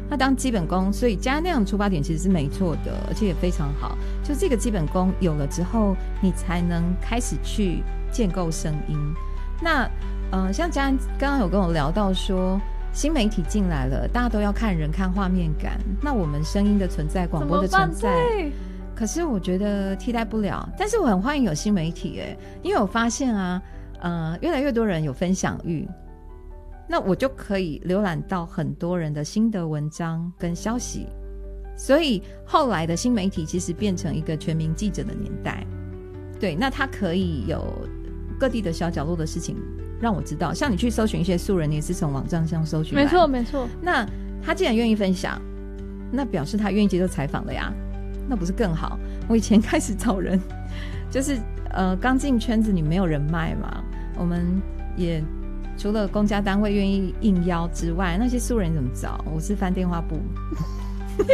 那当基本功，所以加那样的出发点其实是没错的，而且也非常好。就这个基本功有了之后，你才能开始去建构声音。那像嘉安刚刚有跟我聊到说，新媒体进来了，大家都要看人、看画面感，那我们声音的存在、广播的存在，可是我觉得替代不了。但是我很欢迎有新媒体因为我发现啊，越来越多人有分享欲。那我就可以浏览到很多人的心得文章跟消息，所以后来的新媒体其实变成一个全民记者的年代。对，那它可以有各地的小角落的事情让我知道，像你去搜寻一些素人，你也是从网站上搜寻来， 没错没错。 那他既然愿意分享，那表示他愿意接受采访了呀，那不是更好？我以前开始找人，就是刚进圈子你没有人脉嘛，我们也除了公家单位愿意应邀之外，那些素人怎么找？我是翻电话簿。我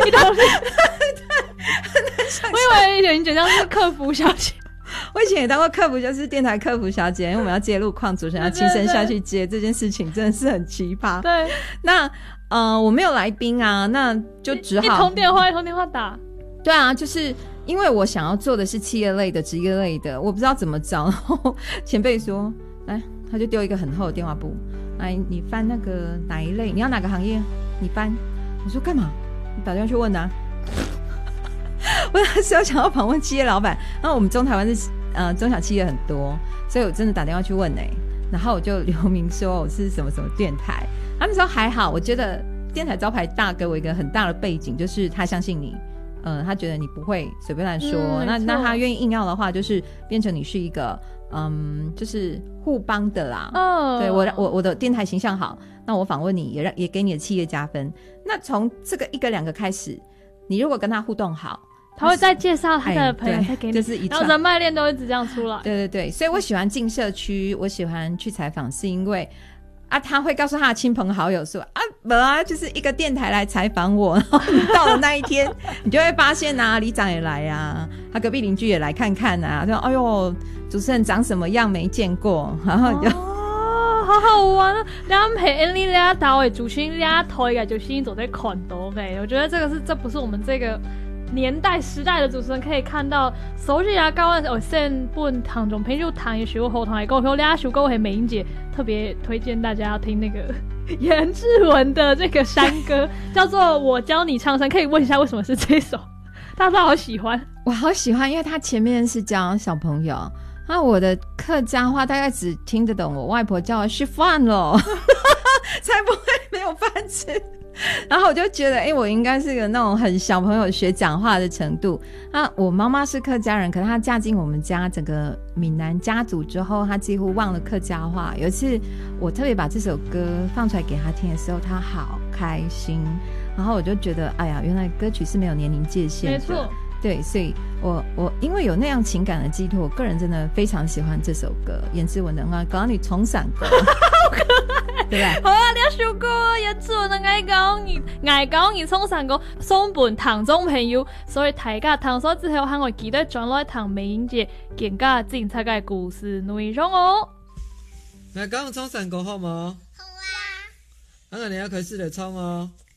以为你觉得是客服小姐。 我以前也当过客服，就是电台客服小姐，因为我们要接路况，主持人要亲身下去接，这件事情真的是很奇葩。 对， 那我没有来宾啊，那就只好一通电话打。 对啊，就是因为我想要做的是企业类的、职业类的，我不知道怎么找。然后前辈说，来，他就丢一个很厚的电话簿，来，你翻那个哪一类，你要哪个行业，你翻。我说干嘛？你打电话去问啊。我那时候想要访问企业老板，那我们中台湾是中小企业很多，所以我真的打电话去问然后我就留名说我是什么什么电台。他们说还好，我觉得电台招牌大给我一个很大的背景，就是他相信你，他觉得你不会随便乱说，那他愿意硬要的话，就是变成你是一个就是互帮的啦。对，我的电台形象好，那我访问你也给你的企业加分。那从这个一个两个开始，你如果跟他互动好， 他会再介绍他的朋友再给你， 就是一串， 然后人脉链都一直这样出来。 对对对，所以我喜欢进社区，我喜欢去采访，是因为他会告诉他的亲朋好友说没啊，就是一个电台来采访我，然后你到了那一天你就会发现里长也来啊，他隔壁邻居也来看看啊，说哎呦主持人长什么样没见过，然后你就好好玩啊！两陪你俩导的主持人俩头一个就是走在看到呗，我觉得这不是我们这个年代时代的主持人可以看到。首日啊，高安先本堂中朋友谈一首后堂来讲，有俩首歌是美英姐特别推荐大家要听那个颜志文的这个山歌，叫做《我教你唱山》。可以问一下为什么是这首？大家好喜欢，我好喜欢，因为他前面是教小朋友。那我的客家话大概只听得懂我外婆叫我吃饭咯才不会没有饭吃。然后我就觉得我应该是个那种很小朋友学讲话的程度。那我妈妈是客家人，可是她嫁进我们家整个闽南家族之后，她几乎忘了客家话。有一次我特别把这首歌放出来给她听的时候，她好开心。然后我就觉得哎呀，原来歌曲是没有年龄界限的。没错，对，所以我因为有那样情感的寄托，我个人真的非常喜欢这首歌，颜志文的《我教你冲伞歌》好可爱，对不对？ 好啊，你首歌颜志文的我教你冲伞歌送本堂中朋友，所以大家听咗之後，肯我記得轉來聽美英姐更加精彩嘅故事內容哦。 來講衝傘歌好嗎？ 好啊。 那你要開始來衝哦。